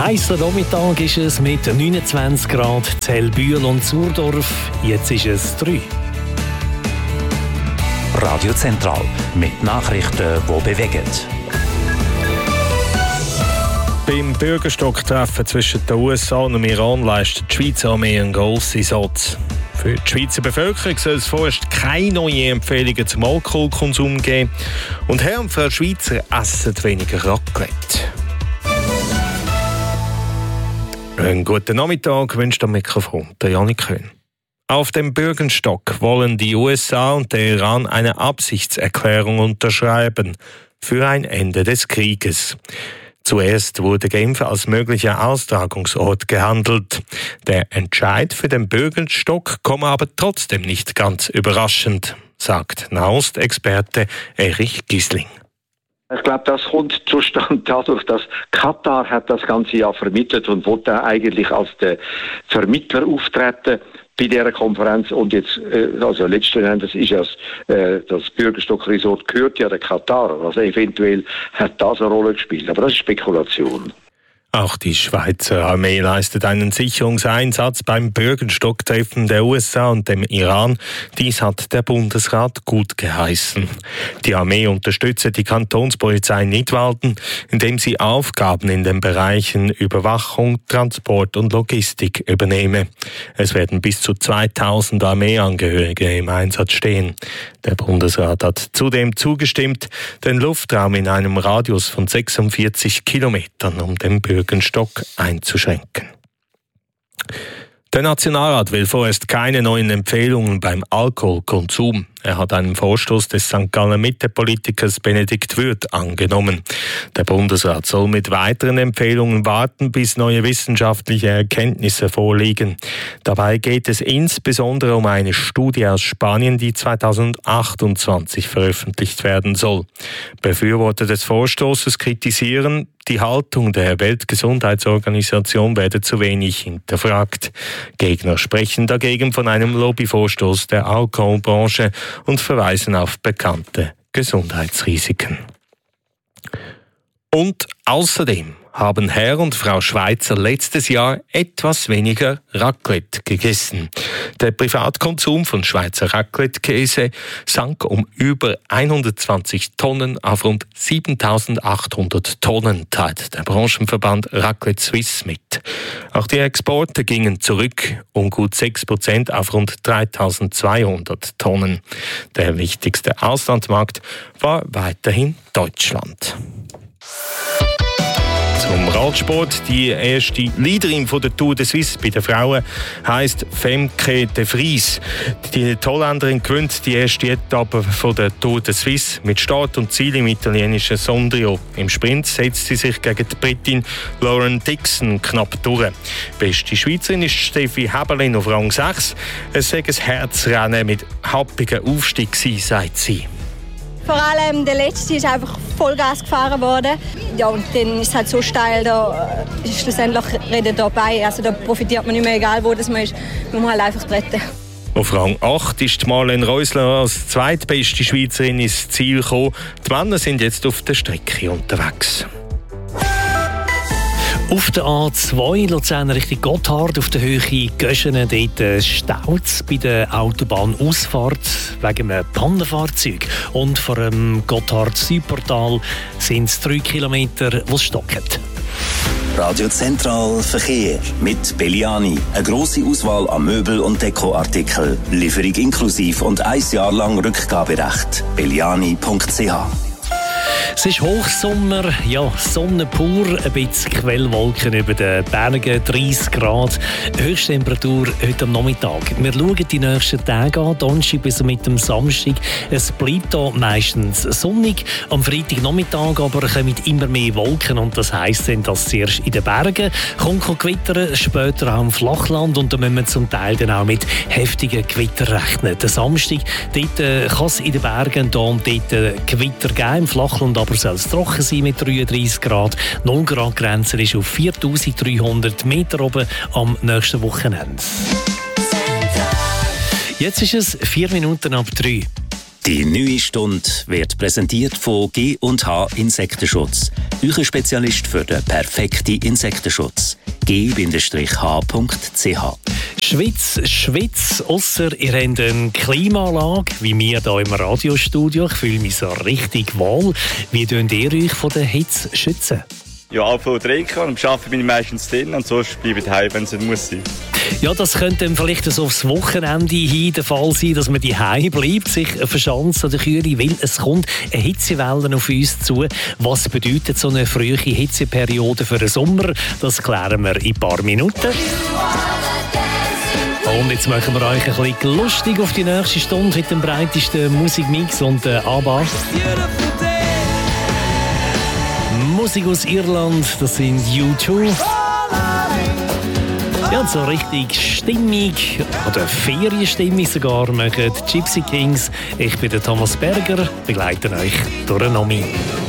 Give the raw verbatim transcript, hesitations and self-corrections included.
Heisser Nachmittag ist es mit neunundzwanzig Grad Zellbühl und Zurdorf. Jetzt ist es drei. Radio Zentral mit Nachrichten, die bewegen. Beim Bürgerstocktreffen zwischen den U S A und dem Iran leistet die Schweizer Armee einen grossen Satz. Für die Schweizer Bevölkerung soll es vorerst keine neuen Empfehlungen zum Alkoholkonsum geben. Und Herr und Frau Schweizer essen weniger Raclette. Einen guten Nachmittag wünscht am Mikrofon der Janik Köhn. Auf dem Bürgenstock wollen die U S A und der Iran eine Absichtserklärung unterschreiben für ein Ende des Krieges. Zuerst wurde Genf als möglicher Austragungsort gehandelt. Der Entscheid für den Bürgenstock komme aber trotzdem nicht ganz überraschend, sagt Nahost-Experte Erich Gisling. Ich glaube, das kommt zustande dadurch, dass Katar hat das ganze Jahr vermittelt und wollte eigentlich als der Vermittler auftreten bei dieser Konferenz. Und jetzt, also letzten Endes ist ja das, das Bürgerstock-Resort gehört ja der Katar. Also eventuell hat das eine Rolle gespielt. Aber das ist Spekulation. Auch die Schweizer Armee leistet einen Sicherungseinsatz beim Bürgenstocktreffen der U S A und dem Iran. Dies hat der Bundesrat gut geheißen. Die Armee unterstütze die Kantonspolizei Nidwalden, indem sie Aufgaben in den Bereichen Überwachung, Transport und Logistik übernehme. Es werden bis zu zweitausend Armeeangehörige im Einsatz stehen. Der Bundesrat hat zudem zugestimmt, den Luftraum in einem Radius von sechsundvierzig Kilometern um den Bürgenstock einzuschränken. Der Nationalrat will vorerst keine neuen Empfehlungen beim Alkoholkonsum. Er hat einen Vorstoß des Sankt Galler Mitte-Politikers Benedikt Würth angenommen. Der Bundesrat soll mit weiteren Empfehlungen warten, bis neue wissenschaftliche Erkenntnisse vorliegen. Dabei geht es insbesondere um eine Studie aus Spanien, die zweitausendachtundzwanzig veröffentlicht werden soll. Befürworter des Vorstoßes kritisieren, die Haltung der Weltgesundheitsorganisation werde zu wenig hinterfragt. Gegner sprechen dagegen von einem Lobbyvorstoß der Alkoholbranche und verweisen auf bekannte Gesundheitsrisiken. Und außerdem haben Herr und Frau Schweizer letztes Jahr etwas weniger Raclette gegessen. Der Privatkonsum von Schweizer Raclette-Käse sank um über hundertzwanzig Tonnen auf rund siebentausendachthundert Tonnen, teilt der Branchenverband Raclette Suisse mit. Auch die Exporte gingen zurück um gut sechs Prozent auf rund dreitausendzweihundert Tonnen. Der wichtigste Auslandsmarkt war weiterhin Deutschland. Zum Radsport. Die erste Leaderin von der Tour de Suisse bei den Frauen heisst Femke de Vries. Die Holländerin gewinnt die erste Etappe von der Tour de Suisse mit Start und Ziel im italienischen Sondrio. Im Sprint setzt sie sich gegen die Britin Lauren Dixon knapp durch. Beste Schweizerin ist Steffi Heberlin auf Rang sechs. Es sei ein Herzrennen mit happigen Aufstieg gewesen, sagt sie. Vor allem der letzte ist einfach Vollgas gefahren worden. Ja, und dann ist es halt so steil, da ist schlussendlich Reden dabei. Also da profitiert man nicht mehr, egal wo das man ist. Man muss halt einfach treten. Auf Rang acht ist Marlene Reusler als zweitbeste Schweizerin ins Ziel gekommen. Die Männer sind jetzt auf der Strecke unterwegs. Auf der A zwei Luzern Richtung Gotthard, auf der Höhe Göschenen, dort staut es bei der Autobahnausfahrt wegen einem Pannenfahrzeug. Und vor dem Gotthard-Südportal sind es drei Kilometer, wo es stockt. Radio Zentral Verkehr mit Belliani. Eine grosse Auswahl an Möbel- und Dekoartikeln. Lieferung inklusiv und ein Jahr lang Rückgaberecht. belliani punkt c h. Es ist Hochsommer, ja, Sonne pur, ein bisschen Quellwolken über den Bergen, dreissig Grad, Höchsttemperatur heute am Nachmittag. Wir schauen die nächsten Tage an, Donnerstag bis mit dem Samstag. Es bleibt hier meistens sonnig, am Freitagnachmittag aber kommen immer mehr Wolken und das heisst dann, dass zuerst in den Bergen kommt Gewitter, später auch im Flachland und da müssen wir zum Teil dann auch mit heftigen Gewitter rechnen. Der Samstag, dort äh, kann es in den Bergen da und dort äh, Gewitter geben, im Flachland aber soll es trocken sein mit dreiunddreissig Grad. null Grad Grenze ist auf viertausenddreihundert Meter oben am nächsten Wochenende. Jetzt ist es vier Minuten ab drei. Die neue Stunde wird präsentiert von G und H Insektenschutz. Euer Spezialist für den perfekten Insektenschutz. G H punkt C H. Schwitz, Schwitz, ausser ihr habt eine Klimaanlage, wie wir hier im Radiostudio. Ich fühle mich so richtig wohl. Wie könnt ihr euch von der Hitze schützen? Ja, auch von Trinken. Am Arbeiten bin ich meistens drin und sonst bleibe ich daheim, wenn es nicht muss sein. Ja, das könnte dann vielleicht so aufs Wochenende hin der Fall sein, dass man daheim bleibt, sich verschanzt oder kühlt, weil es kommt eine Hitzewelle auf uns zu. Was bedeutet so eine frühe Hitzeperiode für den Sommer? Das klären wir in ein paar Minuten. Und jetzt machen wir euch ein bisschen lustig auf die nächste Stunde mit dem breitesten Musikmix und äh, ABBA. Musik aus Irland, das sind U zwei. Ja, und so richtig stimmig, oder Ferienstimmung sogar, machen die Gypsy Kings. Ich bin der Thomas Berger, begleite euch durch den Nomi.